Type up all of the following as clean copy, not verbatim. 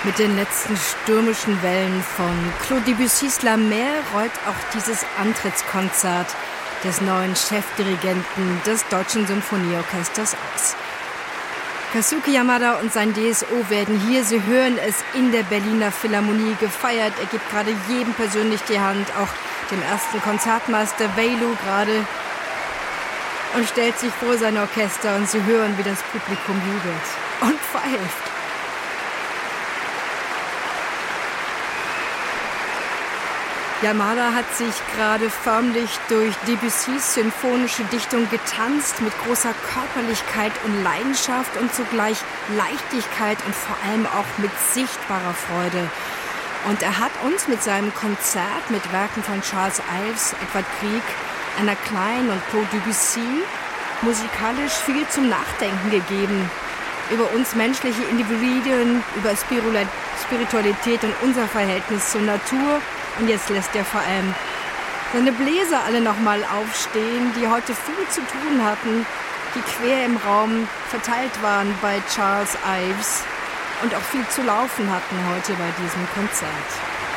Mit den letzten stürmischen Wellen von Claude Debussys La Mer rollt auch dieses Antrittskonzert des neuen Chefdirigenten des Deutschen Symphonieorchesters aus. Kazuki Yamada und sein DSO werden hier, Sie hören es, in der Berliner Philharmonie gefeiert. Er gibt gerade jedem persönlich die Hand, auch dem ersten Konzertmeister Weilu gerade, und stellt sich vor sein Orchester, und Sie hören, wie das Publikum jubelt und pfeift. Yamada hat sich gerade förmlich durch Debussys symphonische Dichtung getanzt, mit großer Körperlichkeit und Leidenschaft und zugleich Leichtigkeit und vor allem auch mit sichtbarer Freude. Und er hat uns mit seinem Konzert mit Werken von Charles Ives, Edvard Grieg, Anna Klein und Claude Debussy musikalisch viel zum Nachdenken gegeben. Über uns menschliche Individuen, über Spiritualität und unser Verhältnis zur Natur. Und jetzt lässt er vor allem seine Bläser alle nochmal aufstehen, die heute viel zu tun hatten, die quer im Raum verteilt waren bei Charles Ives und auch viel zu laufen hatten heute bei diesem Konzert.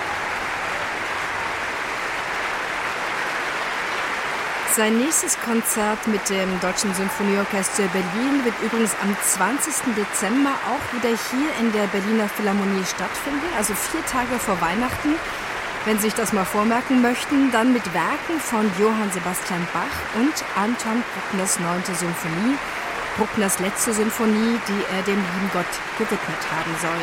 Sein nächstes Konzert mit dem Deutschen Symphonieorchester Berlin wird übrigens am 20. Dezember auch wieder hier in der Berliner Philharmonie stattfinden, also 4 Tage vor Weihnachten. Wenn Sie sich das mal vormerken möchten, dann mit Werken von Johann Sebastian Bach und Anton Bruckners 9. Symphonie, Bruckners letzte Symphonie, die er dem lieben Gott gewidmet haben soll.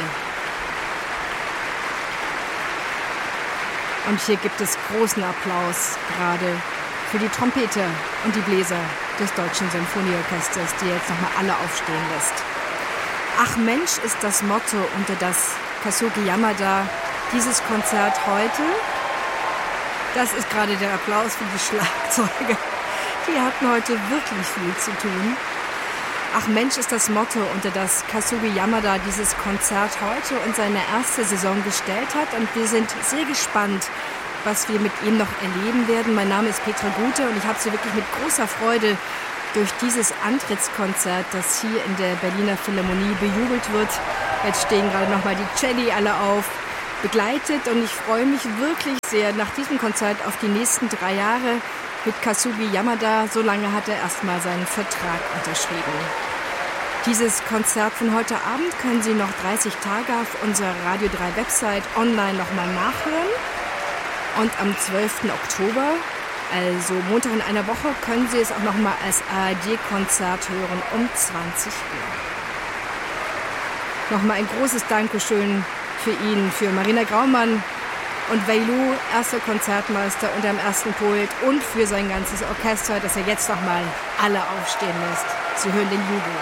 Und hier gibt es großen Applaus gerade für die Trompeter und die Bläser des Deutschen Symphonieorchesters, die jetzt nochmal alle aufstehen lässt. Ach Mensch, ist das Motto, unter das Kazuki Yamada dieses Konzert heute, das ist gerade der Applaus für die Schlagzeuger. Die hatten heute wirklich viel zu tun. Ach Mensch, ist das Motto, unter das Kazuki Yamada dieses Konzert heute und seine erste Saison gestellt hat. Und wir sind sehr gespannt, was wir mit ihm noch erleben werden. Mein Name ist Petra Gute und ich habe Sie wirklich mit großer Freude durch dieses Antrittskonzert, das hier in der Berliner Philharmonie bejubelt wird. Jetzt stehen gerade nochmal die Celli alle auf, begleitet, und ich freue mich wirklich sehr nach diesem Konzert auf die nächsten 3 Jahre mit Kazuki Yamada. So lange hat er erstmal seinen Vertrag unterschrieben. Dieses Konzert von heute Abend können Sie noch 30 Tage auf unserer Radio 3 Website online nochmal nachhören. Und am 12. Oktober, also Montag in einer Woche, können Sie es auch nochmal als ARD-Konzert hören um 20 Uhr. Nochmal ein großes Dankeschön für ihn, für Marina Graumann und Weilu, erster Konzertmeister unter dem ersten Pult, und für sein ganzes Orchester, das er jetzt nochmal alle aufstehen lässt. Sie hören den Jubel.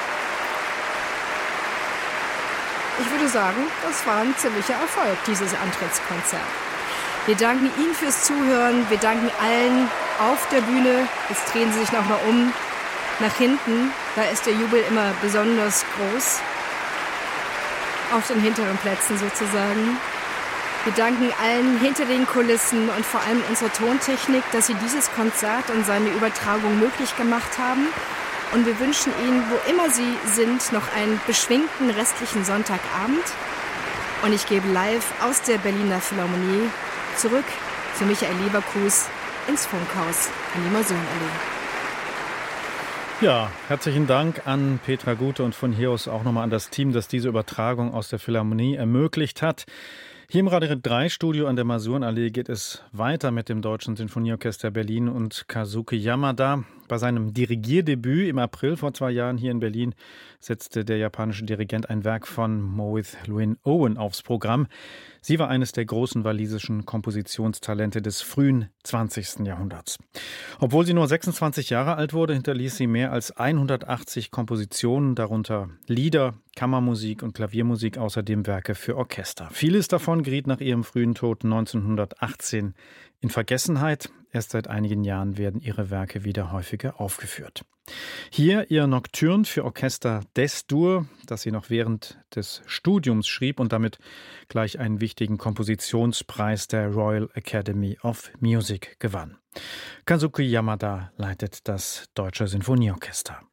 Ich würde sagen, das war ein ziemlicher Erfolg, dieses Antrittskonzert. Wir danken Ihnen fürs Zuhören, wir danken allen auf der Bühne. Jetzt drehen Sie sich nochmal um nach hinten, da ist der Jubel immer besonders groß. Auf den hinteren Plätzen sozusagen. Wir danken allen hinter den Kulissen und vor allem unserer Tontechnik, dass sie dieses Konzert und seine Übertragung möglich gemacht haben. Und wir wünschen Ihnen, wo immer Sie sind, noch einen beschwingten restlichen Sonntagabend. Und ich gebe live aus der Berliner Philharmonie zurück zu Michael Leverkus ins Funkhaus an die Masurenallee. Ja, herzlichen Dank an Petra Gute und von hier aus auch nochmal an das Team, das diese Übertragung aus der Philharmonie ermöglicht hat. Hier im Radio 3 Studio an der Masurenallee geht es weiter mit dem Deutschen Sinfonieorchester Berlin und Kazuki Yamada. Bei seinem Dirigierdebüt im April vor 2 Jahren hier in Berlin setzte der japanische Dirigent ein Werk von Moith Llewellyn Owen aufs Programm. Sie war eines der großen walisischen Kompositionstalente des frühen 20. Jahrhunderts. Obwohl sie nur 26 Jahre alt wurde, hinterließ sie mehr als 180 Kompositionen, darunter Lieder, Kammermusik und Klaviermusik, außerdem Werke für Orchester. Vieles davon geriet nach ihrem frühen Tod 1918 in Vergessenheit. Erst seit einigen Jahren werden ihre Werke wieder häufiger aufgeführt. Hier ihr Nocturne für Orchester d'Es-Dur, das sie noch während des Studiums schrieb und damit gleich einen wichtigen Kompositionspreis der Royal Academy of Music gewann. Kazuki Yamada leitet das Deutsche Sinfonieorchester.